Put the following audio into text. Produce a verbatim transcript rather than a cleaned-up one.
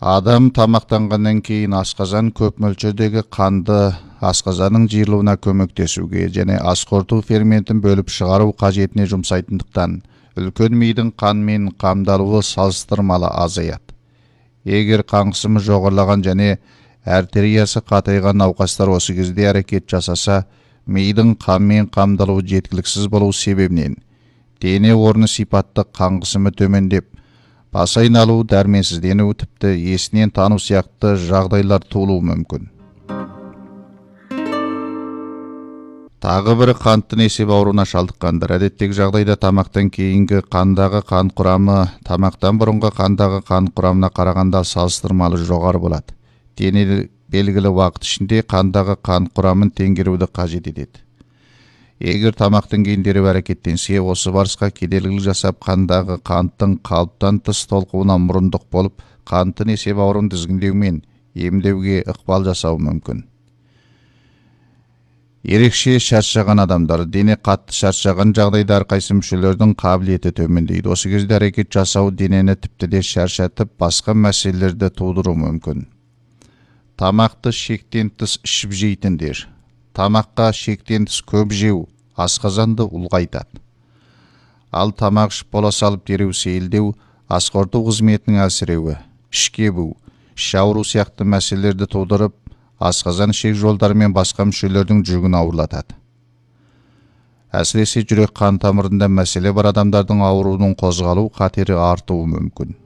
Адам тамақтанғаннан кейін асқазан көп мөлшердегі қанды асқазанның жиырылуына көмектесуге және ас қорыту ферментін бөліп шығару қажетіне жұмсайтындықтан үлкен мидың қанмен қамдалуы салыстырмалы азаяды. Егер қан қысымы жоғарылаған және артериясы қатайған науқастар осы кезде әрекет жасаса, мидың қанмен қамдалуы жеткіліксіз болу себебінен дене орны сипатты қан қысымы төмендеп, бас айналу, дәрменсіздену, тіпті есінен тану сияқты жағдайлар туылуы мүмкін. Тағы бір қанты несеп ауруына шалдыққандар. Әдеттегі жағдайда тамақтан кейінгі қандағы қан құрамы тамақтан бұрынғы қандағы қан құрамына қарағанда салыстырмалы жоғары болады. Дене белгілі уақыт ішінде қандағы қан құрамын теңгеруді қажет етеді. Егер тамақтан кейін дереу әрекеттенсе, осы барысқа кедергілік жасап, қандағы қанттың қалыптан тыс толқуына мұрындық болып, қанты несеп ауруын тізгіндеумен емдеуге ықпал жасауы мүмкін. Ерекше шаршаған адамдар. Дене қатты шаршаған жағдайда әрқайсы мүшелердің қабілеті төмендейді. Осы кезде әрекет жасау денені тіпті де шаршатып, басқа мәселелерді тудыруы мүмкін. Тамақты шектен тыс ішіп жейтіндер. Тамаққа шектен тыс көп жеу асқазанды ұлғайтады. Ал тамақ ішіп бола салып дереу сейілдеу, ас қорыту қызметінің әлсіреуі, ішке бу, іш ауру сияқты мәселелерді тудырып, асқазан ішек жолдары мен басқа мүшелердің жүгін ауырлатады. Әсіресе жүрек қан тамырында мәселе бар адамдардың ауруының қозғалу қатері артуы мүмкін.